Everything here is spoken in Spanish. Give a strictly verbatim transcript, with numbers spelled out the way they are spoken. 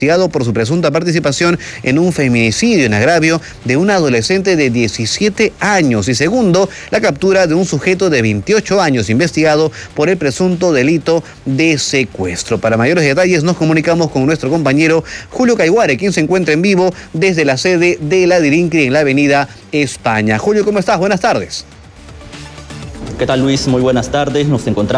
por su presunta participación en un feminicidio en agravio de una adolescente de diecisiete años. Y segundo, la captura de un sujeto de veintiocho años investigado por el presunto delito de secuestro. Para mayores detalles nos comunicamos con nuestro compañero Julio Caiguare, quien se encuentra en vivo desde la sede de la Dirincri en la avenida España. Julio, ¿cómo estás? Buenas tardes. ¿Qué tal, Luis? Muy buenas tardes. Nos encontramos